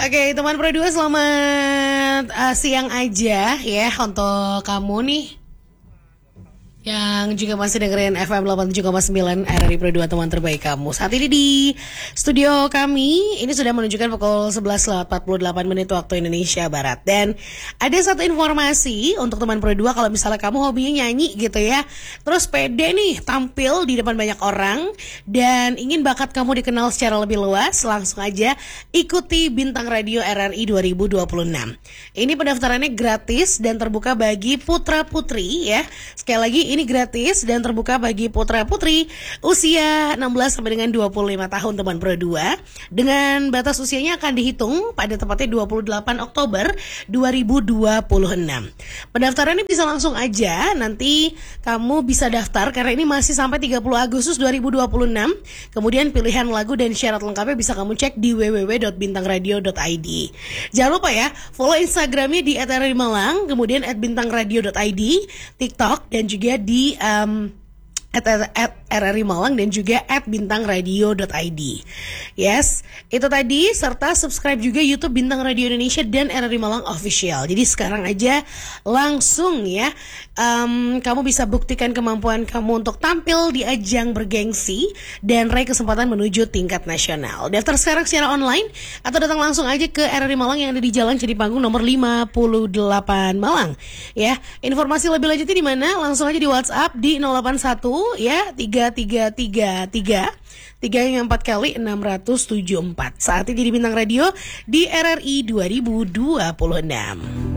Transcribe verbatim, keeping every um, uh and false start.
Oke, teman Pro dua, selamat uh, siang aja ya untuk kamu nih yang juga masih dengerin F M delapan puluh tujuh koma sembilan R R I Pro dua, teman terbaik kamu. Saat ini di studio kami, ini sudah menunjukkan pukul sebelas lewat empat puluh delapan menit waktu Indonesia Barat. Dan ada satu informasi untuk teman Pro dua, kalau misalnya kamu hobinya nyanyi gitu ya, terus pede nih tampil di depan banyak orang dan ingin bakat kamu dikenal secara lebih luas, langsung aja ikuti Bintang Radio R R I dua ribu dua puluh enam. Ini pendaftarannya gratis dan terbuka bagi putra-putri ya. Sekali lagi, ini gratis dan terbuka bagi putra-putri usia enam belas sampai dengan dua puluh lima tahun, teman Pro dua. Dengan batas usianya akan dihitung pada tepatnya dua puluh delapan Oktober dua ribu dua puluh enam. Pendaftarannya bisa langsung aja, nanti kamu bisa daftar karena ini masih sampai tiga puluh Agustus dua ribu dua puluh enam. Kemudian pilihan lagu dan syarat lengkapnya bisa kamu cek di w w w dot bintang radio dot i d. Jangan lupa ya, follow Instagramnya di et r r i malang, kemudian at bintang radio dot i d, TikTok, dan juga di um, at, at R R I Malang dan juga at bintang radio dot i d. Yes, itu tadi, serta subscribe juga YouTube Bintang Radio Indonesia dan R R I Malang Official. Jadi sekarang aja langsung ya, um, kamu bisa buktikan kemampuan kamu untuk tampil di ajang bergengsi dan raih kesempatan menuju tingkat nasional. Daftar sekarang secara online atau datang langsung aja ke R R I Malang yang ada di Jalan Cedi Panggung nomor lima puluh delapan Malang. Ya, informasi lebih lanjutnya di mana? Langsung aja di WhatsApp di nol delapan satu ya tiga tiga tiga tiga tiga yang empat kali enam tujuh empat. Saat ini di Bintang Radio di R R I dua ribu dua puluh enam.